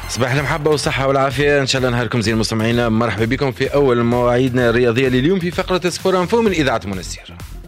صباح المحبة والصحة والعافية، إن شاء الله نهاركم زين مستمعينا. مرحبا بكم في أول مواعيدنا الرياضية لليوم في فقرة سبور انفو من إذاعة منستير.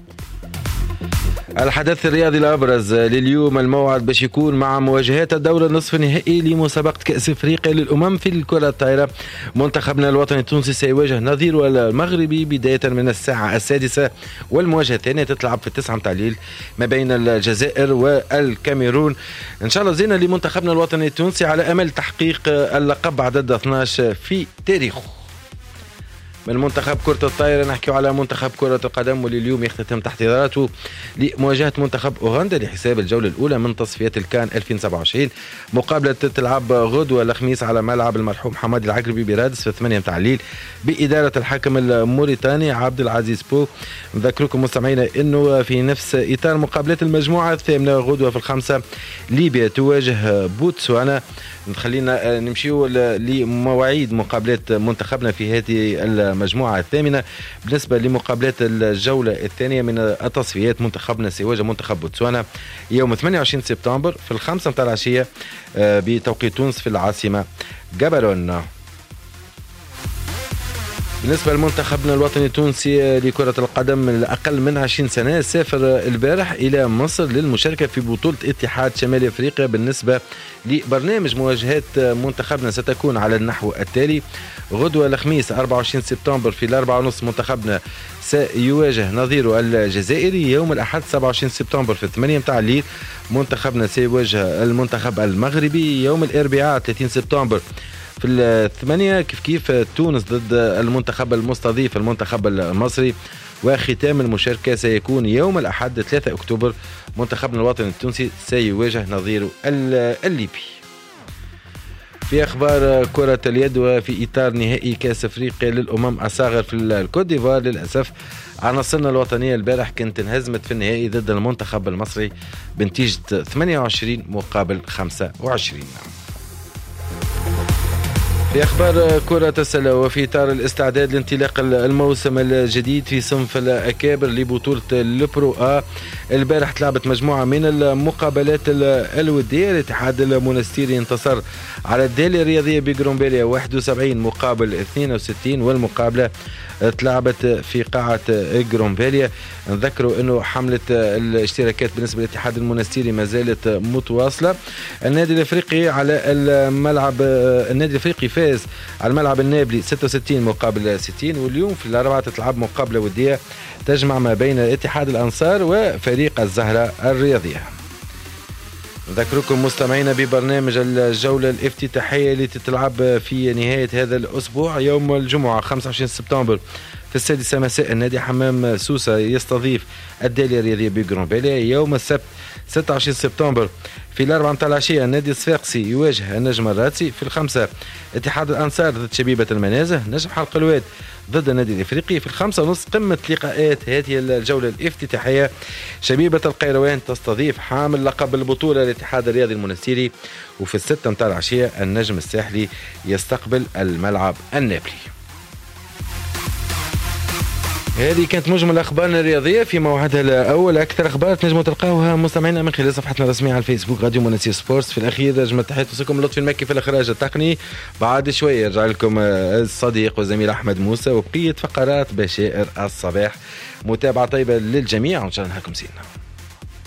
الحدث الرياضي الأبرز لليوم الموعد باش يكون مع مواجهات الدور النصف النهائي لمسابقة كأس أفريقيا للأمم في الكرة الطايرة. منتخبنا الوطني التونسي سيواجه نظيره المغربي بداية من الساعة 6، والمواجهة الثانية تتلعب في 9 متاع الليل ما بين الجزائر والكاميرون. إن شاء الله زينة لمنتخبنا الوطني التونسي على أمل تحقيق اللقب عدد 12 في تاريخه. من منتخب كرة الطائرة نحكي على منتخب كرة القدم، واللي اليوم يختتم تحضيراته لمواجهة منتخب أوغندا لحساب الجولة الأولى من تصفيات الكان 2027. مقابلة تلعب غدوة الخميس على ملعب المرحوم حمادي العقربي برادس في 8 متاع الليل بإدارة الحكم الموريتاني عبد العزيز بو. نذكركم مستمعينا أنه في نفس إطار مقابلات المجموعة الثامنة غدوة في 5 ليبيا تواجه بوتسوانا. خلينا نمشيو لمواعيد مقابلات منتخبنا في هذه المجموعة الثامنة. بالنسبة لمقابلات الجولة الثانية من التصفيات، منتخبنا سيواجه منتخب بوتسوانا يوم 28 سبتمبر في 5 متاع العشية بتوقيت تونس في العاصمة جابرون. بالنسبة لمنتخبنا الوطني التونسي لكرة القدم الأقل من 20 سنة، سافر البارح إلى مصر للمشاركة في بطولة اتحاد شمال أفريقيا. بالنسبة لبرنامج مواجهات منتخبنا ستكون على النحو التالي: غدوة الخميس 24 سبتمبر في 4:30 منتخبنا سيواجه نظيره الجزائري. يوم الأحد 27 سبتمبر في 8 متاع الليل منتخبنا سيواجه المنتخب المغربي. يوم الأربعاء 30 سبتمبر في 8 كيف تونس ضد المنتخب المستضيف المنتخب المصري. وختام المشاركة سيكون يوم الأحد 3 أكتوبر منتخبنا الوطني التونسي سيواجه نظيره الليبي. في أخبار كرة اليد، وفي إطار نهائي كأس أفريقيا للأمم الصاغر في الكوت ديفوار، للأسف عناصرنا الوطنية البارح كانت انهزمت في النهائي ضد المنتخب المصري بنتيجة 28 مقابل 25. في أخبار كرة السلة، وفي إطار الاستعداد لانطلاق الموسم الجديد في صنف الأكابر لبطولة البرو آ، البارح تلعبت مجموعة من المقابلات الودية. الاتحاد المونستيري انتصر على الدالية الرياضية بجرومبيليا 71 مقابل 62، والمقابلة تلعبت في قاعة جرومبيليا. نذكروا أنه حملة الاشتراكات بالنسبة للاتحاد المونستيري ما زالت متواصلة. النادي الأفريقي على الملعب، النادي الأفريقي فاز على الملعب النابلي 66 مقابل 60، واليوم في الأربعاء تتلعب مقابلة ودية تجمع ما بين اتحاد الأنصار وفريق الزهرة الرياضية. نذكركم مستمعينا ببرنامج الجولة الافتتاحية اللي تتلعب في نهاية هذا الأسبوع. يوم الجمعة 25 سبتمبر في 6 مساء النادي حمام سوسة يستضيف الدالية الرياضية بجرومبيليا. يوم السبت 26 سبتمبر في 4 متاع العشية النادي الصفاقسي يواجه النجم الراتسي. في 5 اتحاد الأنصار ضد شبيبة المنازه. نجم حلق الواد ضد النادي الافريقي. في 5:30 قمة لقاءات هذه الجولة الافتتاحية، شبيبة القيروان تستضيف حامل لقب البطولة الاتحاد الرياضي المونستيري. وفي 6 متاع العشية النجم الساحلي يستقبل الملعب النابلي. هذه كانت مجمل أخبارنا الرياضية في موعدها الأول. أكثر أخبار تنجموا تلقاوها مستمعينا من خلال صفحتنا الرسمية على الفيسبوك راديو منستير سبورتس. في الأخير أجمل تحيات وصلكم لطفي المكي في الإخراج التقني. بعد شوية يرجع لكم الصديق والزميل أحمد موسى وبقية فقرات بشائر الصباح. متابعة طيبة للجميع وإن شاء الله نهاركم زين.